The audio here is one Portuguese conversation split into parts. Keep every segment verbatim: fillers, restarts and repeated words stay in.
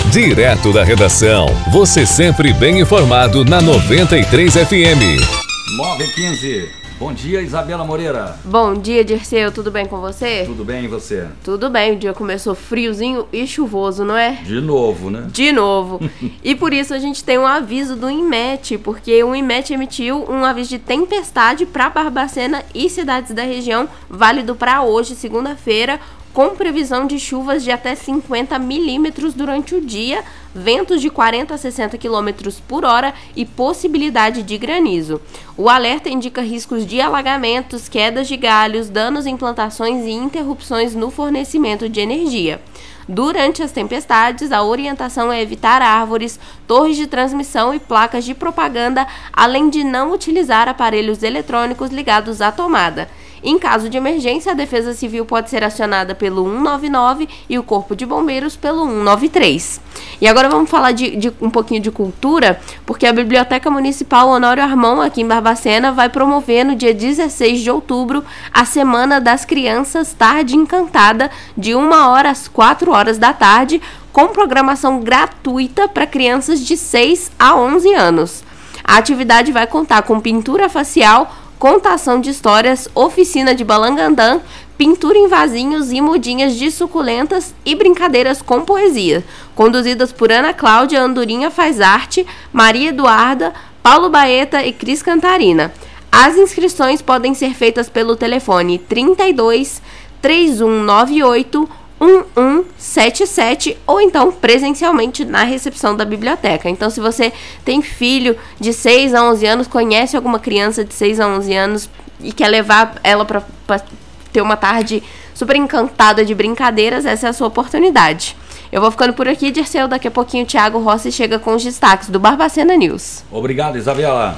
Direto da redação, você sempre bem informado na noventa e três F M. nove e quinze. Bom dia, Isabela Moreira. Bom dia, Dirceu. Tudo bem com você? Tudo bem, e você? Tudo bem. O dia começou friozinho e chuvoso, não é? De novo, né? De novo. E por isso a gente tem um aviso do INMET, porque o INMET emitiu um aviso de tempestade para Barbacena e cidades da região, válido para hoje, segunda-feira, com previsão de chuvas de até cinquenta milímetros durante o dia, ventos de quarenta a sessenta quilômetros por hora e possibilidade de granizo. O alerta indica riscos de alagamentos, quedas de galhos, danos em plantações e interrupções no fornecimento de energia. Durante as tempestades, a orientação é evitar árvores, torres de transmissão e placas de propaganda, além de não utilizar aparelhos eletrônicos ligados à tomada. Em caso de emergência, a Defesa Civil pode ser acionada pelo cento e noventa e nove e o Corpo de Bombeiros pelo cento e noventa e três. E agora vamos falar de, de um pouquinho de cultura, porque a Biblioteca Municipal Honório Armon, aqui em Barbacena, vai promover no dia dezesseis de outubro a Semana das Crianças Tarde Encantada, de uma hora às quatro horas da tarde, com programação gratuita para crianças de seis a onze anos. A atividade vai contar com pintura facial, contação de histórias, oficina de balangandã, pintura em vasinhos e mudinhas de suculentas e brincadeiras com poesia, conduzidas por Ana Cláudia Andorinha Faz Arte, Maria Eduarda, Paulo Baeta e Cris Cantarina. As inscrições podem ser feitas pelo telefone trinta e dois, três um nove oito, um um sete sete ou então presencialmente na recepção da biblioteca. Então, se você tem filho de seis a onze anos, conhece alguma criança de seis a onze anos e quer levar ela para ter uma tarde super encantada de brincadeiras, essa é a sua oportunidade. Eu vou ficando por aqui, Dirceu. Daqui a pouquinho o Thiago Rossi chega com os destaques do Barbacena News. Obrigado, Isabela.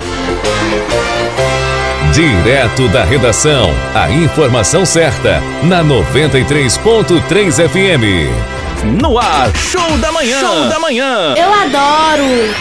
Direto da redação, a informação certa, na noventa e três ponto três F M. No ar, Show da Manhã. Show da Manhã. Eu adoro.